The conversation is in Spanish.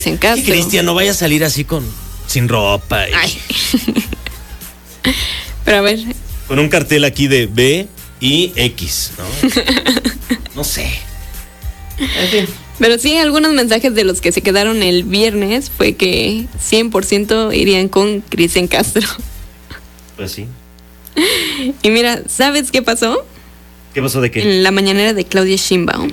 Cristian Castro. Cristian, no vaya a salir así sin ropa. Ay. Pero a ver. Con un cartel aquí de B y X, ¿no? No sé. En fin. Pero sí, algunos mensajes de los que se quedaron el viernes fue que 100% irían con Cristian Castro. Pues sí. Y mira, ¿sabes qué pasó? ¿Qué pasó de qué? En la mañanera de Claudia Sheinbaum.